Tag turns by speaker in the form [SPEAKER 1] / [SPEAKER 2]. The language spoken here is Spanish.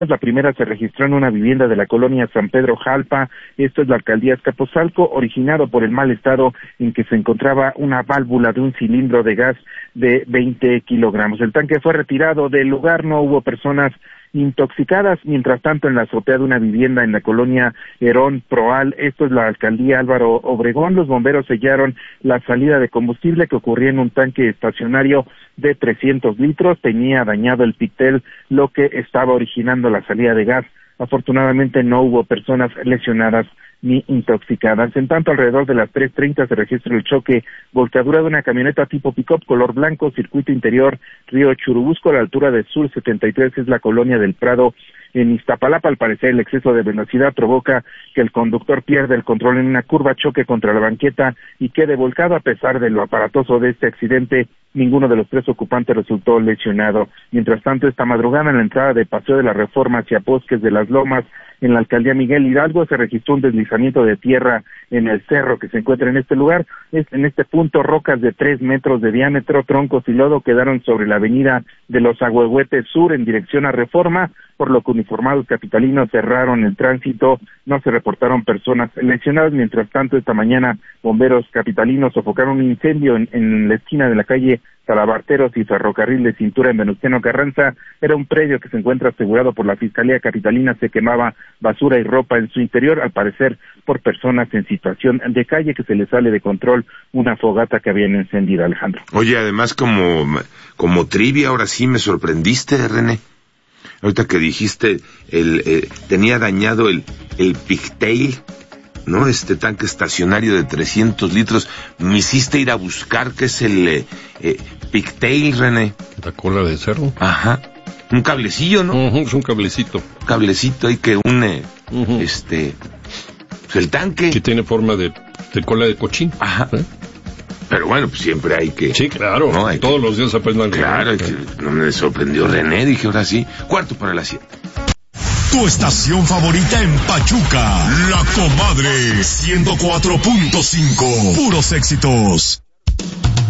[SPEAKER 1] La primera se registró en una vivienda de la colonia San Pedro Jalpa, esto es la alcaldía Azcapotzalco, originado por el mal estado en que se encontraba una válvula de un cilindro de gas de 20 kilogramos. El tanque fue retirado del lugar, no hubo personas intoxicadas. Mientras tanto, en la azotea de una vivienda en la colonia Herón Proal, esto es la alcaldía Álvaro Obregón, los bomberos sellaron la salida de combustible que ocurría en un tanque estacionario de 300 litros, tenía dañado el pitel, lo que estaba originando la salida de gas. Afortunadamente no hubo personas lesionadas ni intoxicadas. En tanto, alrededor de las 3:30 se registra el choque, volcadura de una camioneta tipo pick-up color blanco, circuito interior, Río Churubusco, a la altura de Sur 73, es la colonia del Prado, en Iztapalapa. Al parecer, el exceso de velocidad provoca que el conductor pierda el control en una curva, choque contra la banqueta y quede volcado. A pesar de lo aparatoso de este accidente, ninguno de los 3 ocupantes resultó lesionado. Mientras tanto, esta madrugada en la entrada de Paseo de la Reforma hacia Bosques de las Lomas, en la alcaldía Miguel Hidalgo, se registró un deslizamiento de tierra en el cerro que se encuentra en este lugar. En este punto, rocas de 3 metros de diámetro, troncos y lodo quedaron sobre la avenida de los Agüehuetes Sur en dirección a Reforma, por lo que uniformados capitalinos cerraron el tránsito, no se reportaron personas lesionadas. Mientras tanto, esta mañana, bomberos capitalinos sofocaron un incendio en la esquina de la calle Talabarteros y Ferrocarril de Cintura en Venustiano Carranza. Era un predio que se encuentra asegurado por la Fiscalía Capitalina, se quemaba basura y ropa en su interior, al parecer por personas en situación de calle, que se les sale de control una fogata que habían encendido, Alejandro.
[SPEAKER 2] Oye, además como trivia, ahora sí me sorprendiste, René. Ahorita que dijiste, tenía dañado el pigtail, ¿no? Este tanque estacionario de 300 litros. Me hiciste ir a buscar qué es el pigtail, René.
[SPEAKER 3] La cola de cerdo.
[SPEAKER 2] Ajá. Un cablecillo, ¿no?
[SPEAKER 3] Es un cablecito.
[SPEAKER 2] Cablecito ahí que une, pues el tanque.
[SPEAKER 3] Que tiene forma de cola de cochín.
[SPEAKER 2] Ajá. ¿Eh? Pero bueno, pues siempre hay que...
[SPEAKER 3] Sí, claro, ¿no? Todos los días aprenden algo.
[SPEAKER 2] Claro, no me sorprendió René, dije, ahora sí, 6:45.
[SPEAKER 4] Tu estación favorita en Pachuca, La Comadre 104.5, puros éxitos.